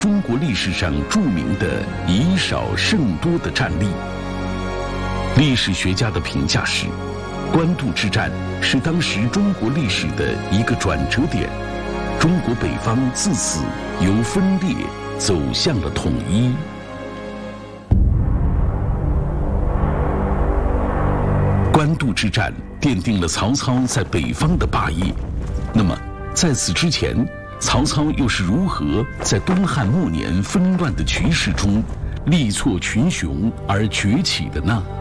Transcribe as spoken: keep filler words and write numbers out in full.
中国历史上著名的以少胜多的战例。历史学家的评价是，官渡之战是当时中国历史的一个转折点，中国北方自此由分裂走向了统一。官渡之战奠定了曹操在北方的霸业。那么，在此之前，曹操又是如何在东汉末年纷乱的局势中力挫群雄而崛起的呢？